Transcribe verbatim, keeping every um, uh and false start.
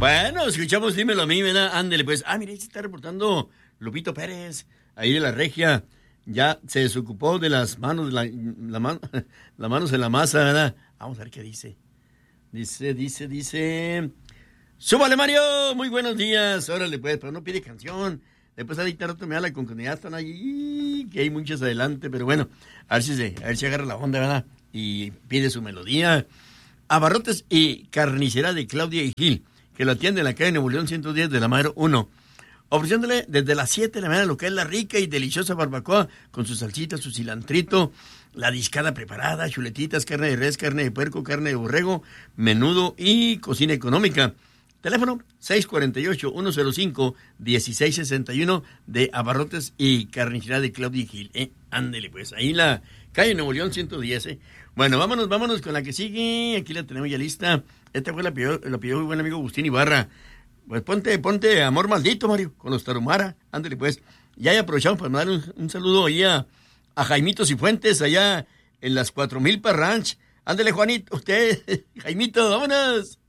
Bueno, escuchamos Dímelo a mí, ¿verdad? Ándele, pues. Ah, mire, ahí se está reportando Lupito Pérez, ahí de la Regia. Ya se desocupó de las manos, la, la mano, las manos en la masa, ¿verdad? Vamos a ver qué dice. Dice, dice, dice... ¡Súbale, Mario! Muy buenos días. Órale, pues, pero no pide canción. Después a dictar otro me habla con que ya están ahí, que hay muchas adelante, pero bueno, a ver si se, a ver si agarra la onda, ¿verdad? Y pide su melodía. Abarrotes y carnicería de Claudia y Gil, que lo atiende en la calle Nuevo León ciento diez de la Madero uno. Ofreciéndole desde las siete de la mañana lo que es la rica y deliciosa barbacoa, con su salsita, su cilantrito, la discada preparada, chuletitas, carne de res, carne de puerco, carne de borrego, menudo y cocina económica. Teléfono seis cuatro ocho, uno cero cinco, uno seis seis uno de Abarrotes y carnicería de Claudia y Gil. ¿eh? Ándele pues, ahí en la calle Nuevo León ciento diez. ¿eh? Bueno, vámonos, vámonos con la que sigue. Aquí la tenemos ya lista. Esta fue la pidió, la pidió mi buen amigo Agustín Ibarra. Pues ponte, ponte Amor Maldito, Mario, con los Tarahumara. Ándale, pues. Ya aprovechamos para mandar un, un saludo ahí a, a Jaimito Cifuentes, allá en las cuatro mil Ranch. Ándale, Juanito, usted, Jaimito, vámonos.